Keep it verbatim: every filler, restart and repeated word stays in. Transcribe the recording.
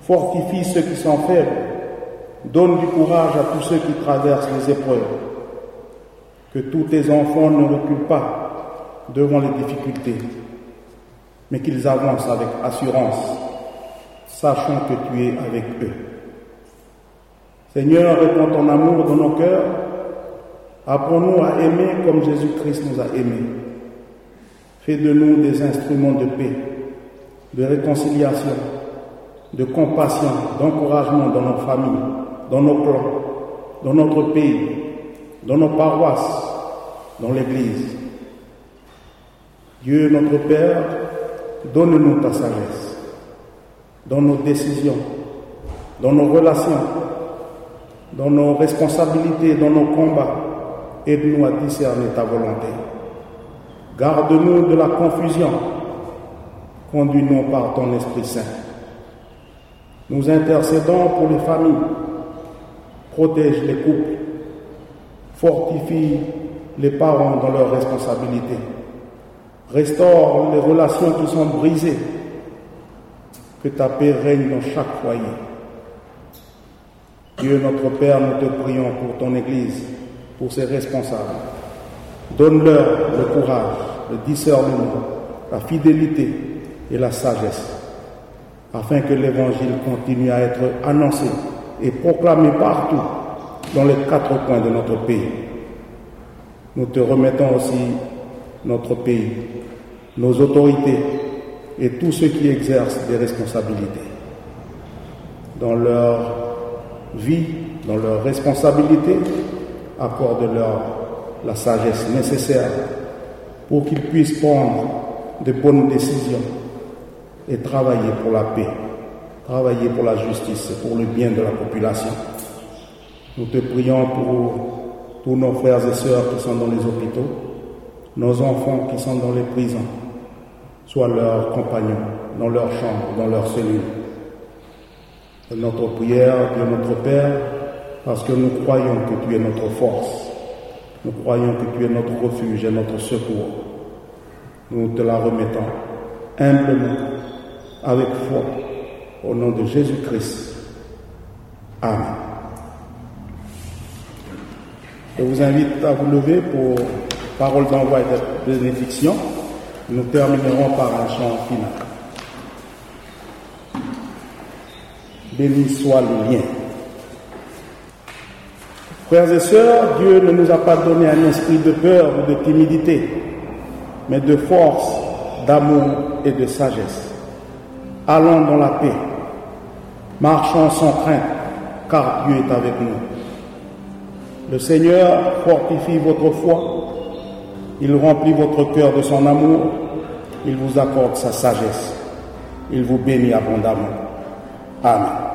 Fortifie ceux qui sont faibles. Donne du courage à tous ceux qui traversent les épreuves. Que tous tes enfants ne reculent pas devant les difficultés, mais qu'ils avancent avec assurance, sachant que tu es avec eux. Seigneur, répands ton amour dans nos cœurs. Apprends-nous à aimer comme Jésus-Christ nous a aimés. Fais de nous des instruments de paix, de réconciliation, de compassion, d'encouragement dans nos familles, dans nos clans, dans notre pays, dans nos paroisses, dans l'Église. Dieu notre Père, donne-nous ta sagesse dans nos décisions, dans nos relations, dans nos responsabilités, dans nos combats. Aide-nous à discerner ta volonté. Garde-nous de la confusion. Conduis-nous par ton Esprit Saint. Nous intercédons pour les familles. Protège les couples. Fortifie les parents dans leurs responsabilités. Restaure les relations qui sont brisées. Que ta paix règne dans chaque foyer. Dieu notre Père, nous te prions pour ton Église, pour ses responsables. Donne-leur le courage, le discernement, la fidélité et la sagesse, afin que l'Évangile continue à être annoncé et proclamé partout dans les quatre coins de notre pays. Nous te remettons aussi notre pays, nos autorités et tous ceux qui exercent des responsabilités. Dans leur vie, dans leurs responsabilités, accorde-leur la sagesse nécessaire pour qu'ils puissent prendre de bonnes décisions et travailler pour la paix, travailler pour la justice et pour le bien de la population. Nous te prions pour tous nos frères et sœurs qui sont dans les hôpitaux, nos enfants qui sont dans les prisons, sois leurs compagnons, dans leurs chambres, dans leurs cellules. C'est notre prière, Dieu notre Père, parce que nous croyons que tu es notre force. Nous croyons que tu es notre refuge et notre secours. Nous te la remettons humblement, avec foi, au nom de Jésus-Christ. Amen. Je vous invite à vous lever pour parole d'envoi et de bénédiction. Nous terminerons par un chant final. Béni soit le lien. Frères et sœurs, Dieu ne nous a pas donné un esprit de peur ou de timidité, mais de force, d'amour et de sagesse. Allons dans la paix. Marchons sans crainte, car Dieu est avec nous. Le Seigneur fortifie votre foi. Il remplit votre cœur de son amour. Il vous accorde sa sagesse. Il vous bénit abondamment. Amen.